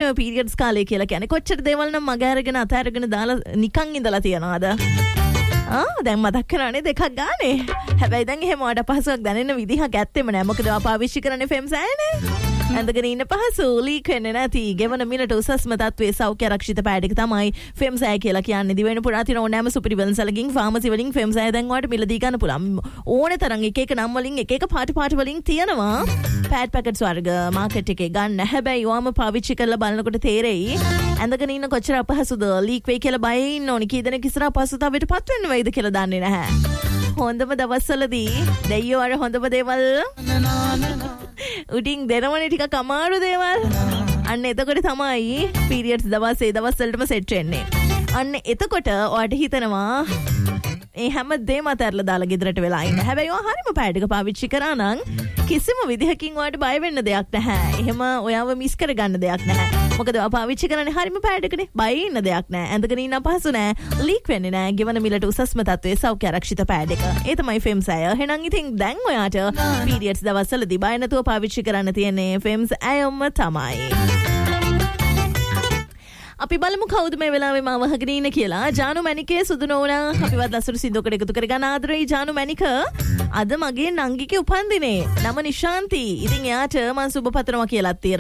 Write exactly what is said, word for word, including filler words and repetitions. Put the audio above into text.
තමයි පීරියඩ්ස් කාලය කියලා කියන්නේ. කොච්චර දේවල් නම් මග අරගෙන අත අරගෙන දාලා නිකන් ඉඳලා තියනවාද? ආ දැන් මතක් කරන්නේ දෙකක් ගානේ. හැබැයි දැන් එහෙම වඩ පහසුවක් දැනෙන විදිහක් ඇත්තෙම නෑ. මොකද අප පාවිච්චි කරන්නේ ෆෙම්ස් ඇයනේ. ඇඳගෙන ඉන්න පහසු ලීක් වෙන්නේ නැති ගෙවන මිලට උසස්ම තත්ත්වයේ සෞඛ්‍ය ආරක්ෂිත පෑඩ් එක තමයි ෆෙම්ස් ඇය කියලා කියන්නේ. දිවෙන පුරා තියෙන ඕනෑම සුපිරි වෙළඳසැලකින් ෆාමසි වලින් ෆෙම්ස් ඇය දැන් ඔයාලට මිලදී ගන්න පුළුවන්. ඕනේ තරම් එක එක නම් වලින් එක එක පාට පාට වලින් තියෙනවා. පෑඩ් පැකට්ස් වර්ග මාකට් එකේ ගන්න. හැබැයි ඔයාම පාවිච්චි කරලා බලනකොට තේරෙයි ඇඳගෙන ඉන්න කොච්චර අපහසුද ලීක් වෙයි කියලා බය ඉන්න ඕනි. කී දෙනෙක් ඉස්සර අපහසුතාවයට පත් වෙන්න වෙයිද කියලා දන්නේ නැහැ. හොඳම දවස්වලදී දෙයියෝ අර හොඳම දේවල් උඩින් දෙනවනේ ටිකක් අමාරු දේවල්. අන්න එතකොට තමයි පීරියඩ්ස් දවස් ඒ දවස් වලටම සෙට් වෙන්නේ. අන්න එතකොට ඔයාට හිතනවා ඒ හැම දෙයක්ම අතහැරලා දාලා ගෙදරට වෙලා ඉන්න. හැබැයි ඔයා හරිම පෑඩ් එක පාවිච්චි කරා නම් කිසිම විදිහකින් ඔයාට බය වෙන්න දෙයක් නැහැ. එහෙම ඔයාව මිස් කරගන්න දෙයක් නැහැ. මොකද ඔයා පාවිච්චි කරන්නේ හරිම පෑඩ් එකනේ. බය ඉන්න දෙයක් නැහැ. ඇඳගෙන ඉන්න අපහසු නැහැ. ලීක් වෙන්නේ නැහැ. ගෙවන මිලට උසස්ම තත්ත්වයේ සෞඛ්‍ය ආරක්ෂිත පෑඩ් එක. ඒ තමයි ෆෙම්ස් ඇය. එහෙනම් ඉතින් දැන් ඔයාට පීරියඩ්ස් දවස්වලදී බය නැතුව පාවිච්චි කරන්න තියෙන්නේ ෆෙම්ස් ඇයම තමයි. අපි බලමු කවුද මේ වෙලාවේ මාව අහගෙන ඉන්නේ කියලා. ජානු මැනිකේ සුදු නෝනා අපිවත් ලස්සට සින්දුවකට එකතු කරගන්න ආදරෙයි ජානු මැනික. අද මගේ නංගිගේ උපන්දිනේ. නම නිශාන්ති. ඉතින් එයාට මම සුබ පතනවා කියලාත් තියෙනවා.